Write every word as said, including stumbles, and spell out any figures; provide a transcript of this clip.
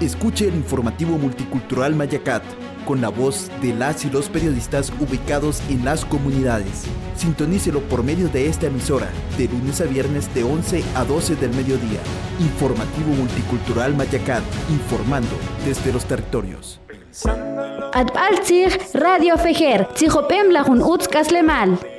Escuche el informativo multicultural Mayacat, con la voz de las y los periodistas ubicados en las comunidades. Sintonícelo por medio de esta emisora, de lunes a viernes de once a doce del mediodía. Informativo multicultural Mayacat, informando desde los territorios. Adbaltzig Radio Fejer, Tzijopem Lajun Utz Kaslemal.